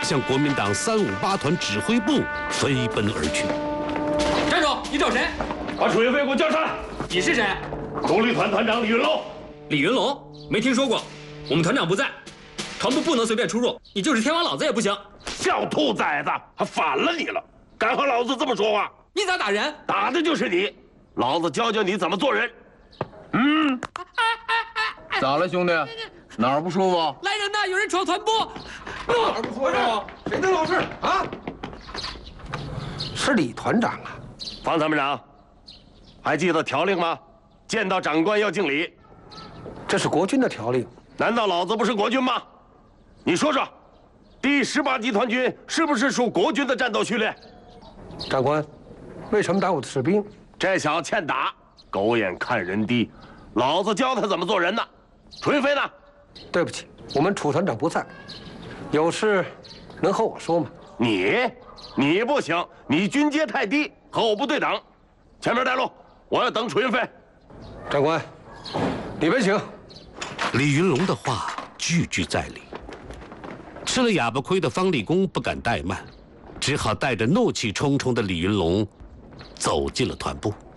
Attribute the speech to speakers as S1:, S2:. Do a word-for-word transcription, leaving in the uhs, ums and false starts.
S1: 向国民党三五八团指挥部飞奔而去。
S2: 站住！你找谁？
S3: 把楚云飞给我叫上来。
S2: 你是谁？
S3: 独立团团长李云龙。
S2: 李云龙？没听说过。我们团长不在，团部不能随便出入。你就是天王老子也不行。
S3: 小兔崽子，还反了你了！敢和老子这么说话？
S2: 你咋打人？
S3: 打的就是你。老子教教你怎么做人。嗯。
S4: 咋了，兄弟？哪儿不舒服？
S2: 来人呐！有人闯团部。
S4: 哪儿不舒服？谁的老事啊？
S5: 是李团长啊。
S3: 方参谋长，还记得条令吗？见到长官要敬礼。
S5: 这是国军的条令。
S3: 难道老子不是国军吗？你说说，第十八集团军是不是属国军的战斗序列？
S5: 长官，为什么打我的士兵？
S3: 这小子欠打，狗眼看人低，老子教他怎么做人呢。楚云飞呢？
S5: 对不起，我们楚团长不在，有事能和我说吗？
S3: 你，你不行，你军阶太低，和我不对等。前面带路，我要等楚云飞。
S5: 长官，里边请。
S1: 李云龙的话句句在理，吃了哑巴亏的方立功不敢怠慢，只好带着怒气冲冲的李云龙走进了团部。